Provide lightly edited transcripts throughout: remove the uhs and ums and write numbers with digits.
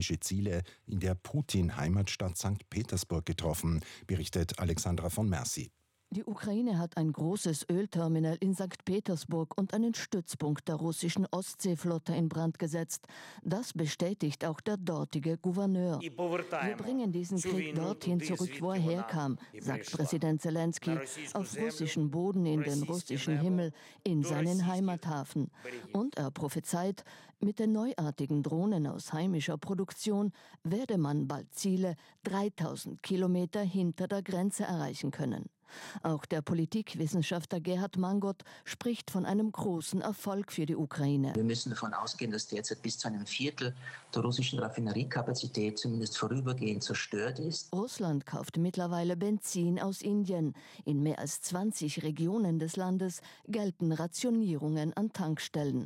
Ziele in der Putin-Heimatstadt St. Petersburg getroffen, berichtet Alexandra von Mercy. Die Ukraine hat ein großes Ölterminal in St. Petersburg und einen Stützpunkt der russischen Ostseeflotte in Brand gesetzt. Das bestätigt auch der dortige Gouverneur. Wir bringen diesen Krieg dorthin zurück, wo er herkam, sagt Präsident Zelensky, auf russischen Boden, in den russischen Himmel, in seinen Heimathafen. Und er prophezeit, mit den neuartigen Drohnen aus heimischer Produktion werde man bald Ziele 3000 Kilometer hinter der Grenze erreichen können. Auch der Politikwissenschaftler Gerhard Mangot spricht von einem großen Erfolg für die Ukraine. Wir müssen davon ausgehen, dass derzeit bis zu einem Viertel der russischen Raffineriekapazität zumindest vorübergehend zerstört ist. Russland kauft mittlerweile Benzin aus Indien. In mehr als 20 Regionen des Landes gelten Rationierungen an Tankstellen.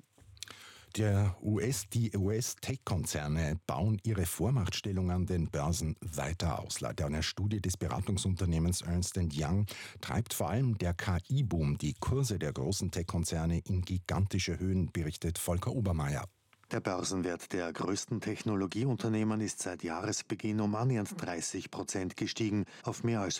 Die US-Tech-Konzerne bauen ihre Vormachtstellung an den Börsen weiter aus. Laut einer Studie des Beratungsunternehmens Ernst & Young treibt vor allem der KI-Boom die Kurse der großen Tech-Konzerne in gigantische Höhen, berichtet Volker Obermeier. Der Börsenwert der größten Technologieunternehmen ist seit Jahresbeginn um annähernd 30% gestiegen auf mehr als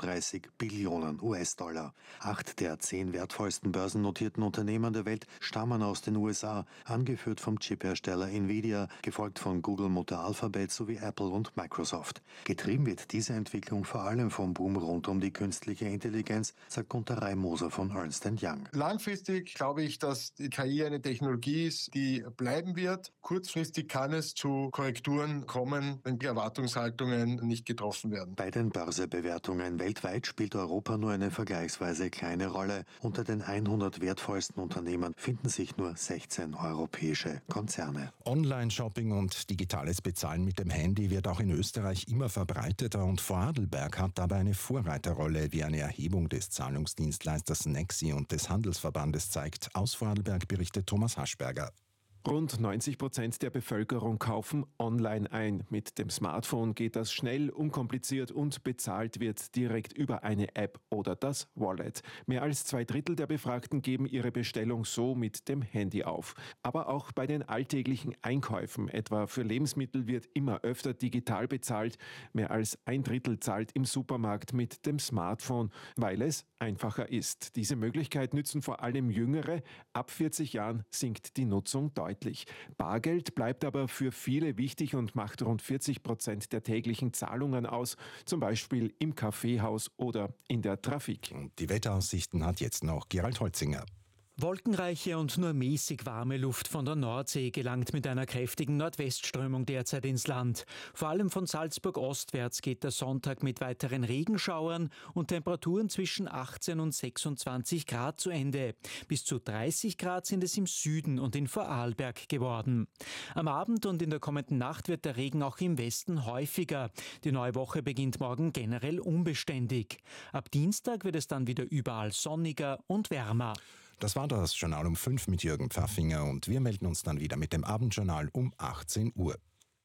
35 Billionen US-Dollar. 8 der 10 wertvollsten börsennotierten Unternehmen der Welt stammen aus den USA, angeführt vom Chiphersteller Nvidia, gefolgt von Google, Mutter Alphabet sowie Apple und Microsoft. Getrieben wird diese Entwicklung vor allem vom Boom rund um die künstliche Intelligenz, sagt Gunter Reimoser von Ernst & Young. Langfristig glaube ich, dass die KI eine Technologie ist, die bleiben wird. Kurzfristig kann es zu Korrekturen kommen, wenn die Erwartungshaltungen nicht getroffen werden. Bei den Börsebewertungen weltweit spielt Europa nur eine vergleichsweise kleine Rolle. Unter den 100 wertvollsten Unternehmen finden sich nur 16 europäische Konzerne. Online-Shopping und digitales Bezahlen mit dem Handy wird auch in Österreich immer verbreiteter und Vorarlberg hat dabei eine Vorreiterrolle, wie eine Erhebung des Zahlungsdienstleisters Nexi und des Handelsverbandes zeigt. Aus Vorarlberg berichtet Thomas Haschberger. Rund 90% der Bevölkerung kaufen online ein. Mit dem Smartphone geht das schnell, unkompliziert und bezahlt wird direkt über eine App oder das Wallet. Mehr als 2/3 der Befragten geben ihre Bestellung so mit dem Handy auf. Aber auch bei den alltäglichen Einkäufen, etwa für Lebensmittel, wird immer öfter digital bezahlt. Mehr als 1/3 zahlt im Supermarkt mit dem Smartphone, weil es einfacher ist. Diese Möglichkeit nützen vor allem Jüngere. Ab 40 Jahren sinkt die Nutzung deutlich. Bargeld bleibt aber für viele wichtig und macht rund 40% der täglichen Zahlungen aus, zum Beispiel im Kaffeehaus oder in der Trafik. Und die Wetteraussichten hat jetzt noch Gerald Holzinger. Wolkenreiche und nur mäßig warme Luft von der Nordsee gelangt mit einer kräftigen Nordwestströmung derzeit ins Land. Vor allem von Salzburg ostwärts geht der Sonntag mit weiteren Regenschauern und Temperaturen zwischen 18 und 26 Grad zu Ende. Bis zu 30 Grad sind es im Süden und in Vorarlberg geworden. Am Abend und in der kommenden Nacht wird der Regen auch im Westen häufiger. Die neue Woche beginnt morgen generell unbeständig. Ab Dienstag wird es dann wieder überall sonniger und wärmer. Das war das Journal um 5 mit Jürgen Pfaffinger und wir melden uns dann wieder mit dem Abendjournal um 18 Uhr.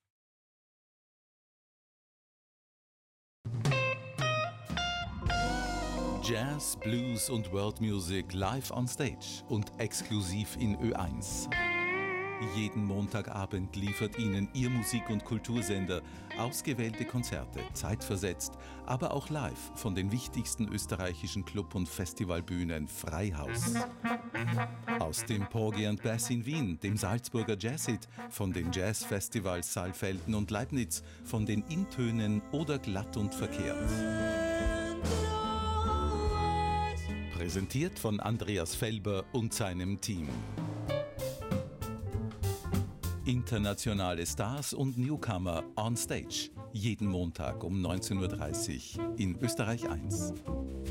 Jazz, Blues und World Music live on stage und exklusiv in Ö1. Jeden Montagabend liefert Ihnen Ihr Musik- und Kultursender ausgewählte Konzerte, zeitversetzt, aber auch live von den wichtigsten österreichischen Club- und Festivalbühnen Freihaus. Aus dem Porgy and Bass in Wien, dem Salzburger Jazzhit, von den Jazzfestivals Saalfelden und Leibniz, von den Intönen oder Glatt und Verkehrt. Präsentiert von Andreas Felber und seinem Team. Internationale Stars und Newcomer on Stage. Jeden Montag um 19:30 Uhr in Österreich 1.